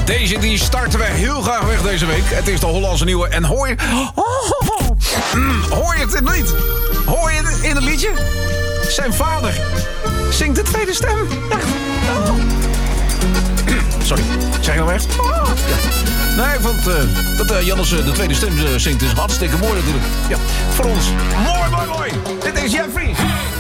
Deze die starten we heel graag weg deze week. Het is de Hollandse nieuwe. En hoor je... hoor je het niet? Hoor je het in het liedje? Zijn vader zingt de tweede stem. Sorry, zeg je nou echt? Ja. Nee, ik vond dat Jannes de tweede stem zingt is hartstikke mooi natuurlijk. Ja, voor ons. Mooi. Dit is Jeffrey.